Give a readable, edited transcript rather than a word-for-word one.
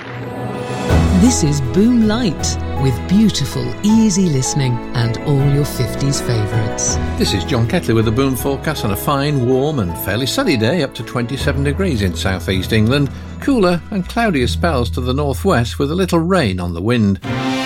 This is Boom Light, with beautiful, easy listening and all your 50s favourites. This is John Ketley with the Boom forecast on a fine, warm and fairly sunny day, up to 27 degrees in south-east England. Cooler and cloudier spells to the northwest with a little rain on the wind.